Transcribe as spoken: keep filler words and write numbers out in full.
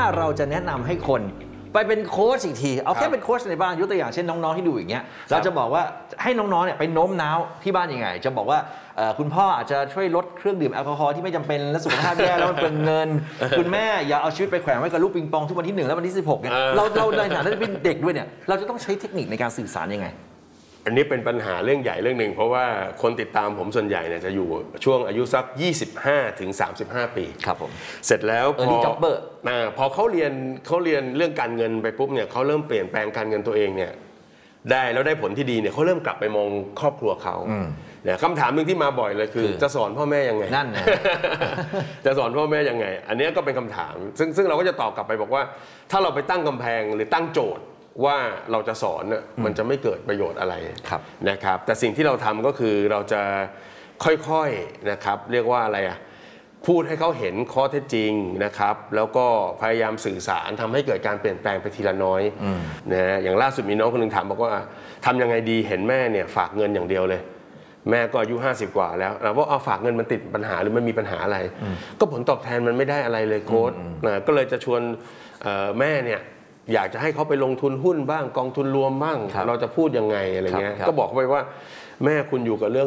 เราจะแนะนำให้คนไปเป็นโค้ชอีกทีเอาแค่เป็นโค้ชในบ้านยกตัวอย่างเช่นน้องๆที่ดูอย่างเงี้ยเราจะบอกว่าให้น้องๆเนี่ยไปโน้มน้าวที่บ้านยังไงจะบอกว่าคุณพ่ออาจจะช่วยลดเครื่องดื่มแอลกอฮอล์ที่ไม่จำเป็นและสุขภาพแย่แล้วมันเปลืองเงินคุณแม่อย่าเอาชีวิตไปแขวนไว้กับลูกปิงปองทุกวันที่หนึ่งและวันที่สิบหกเนี่ยเราเราในฐานะที่เป็นเด็กด้วยเนี่ยเราจะต้องใช้เทคนิคในการสื่อสารยังไงอันนี้เป็นปัญหาเรื่องใหญ่เรื่องหนึ่งเพราะว่าคนติดตามผมส่วนใหญ่เนี่ยจะอยู่ช่วงอายุสักยี่สิบห้าถึงสามสิบห้าปีครับผมเสร็จแล้วพอ Early Jobber พอเขาเรียนเขาเรียนเรื่องการเงินไปปุ๊บเนี่ยเขาเริ่มเปลี่ยนแปลงการเงินตัวเองเนี่ยได้แล้วได้ผลที่ดีเนี่ยเขาเริ่มกลับไปมองครอบครัวเขาเนี่ยคำถามหนึ่งที่มาบ่อยเลยคือจะสอนพ่อแม่ยังไงนั่นนะจะสอนพ่อแม่ยังไงอันนี้ก็เป็นคำถามซึ่งซึ่งเราก็จะตอบกลับไปบอกว่าถ้าเราไปตั้งกำแพงหรือตั้งโจทย์ว่าเราจะสอนน่ะมันจะไม่เกิดประโยชน์อะไรนะครับแต่สิ่งที่เราทำก็คือเราจะค่อยๆนะครับเรียกว่าอะไรอ่ะพูดให้เขาเห็นข้อเท็จจริงนะครับแล้วก็พยายามสื่อสารทำให้เกิดการเปลี่ยนแปลงไปทีละน้อยนะอย่างล่าสุดมีน้องคนหนึ่งถามบอกว่าทำยังไงดีเห็นแม่เนี่ยฝากเงินอย่างเดียวเลยแม่ก็อายุห้าสิบกว่าแล้วเราว่าเอาฝากเงินมันติดปัญหาหรือมันมีปัญหาอะไรก็ผลตอบแทนมันไม่ได้อะไรเลยโค้ชนะก็เลยจะชวนแม่เนี่ยอยากจะให้เขาไปลงทุนหุ้นบ้างกองทุนรวมบ้างเราจะพูดยังไงอะไรเงี้ยก็บอกเขาไปว่าแม่คุณอยู่กับเรื่อง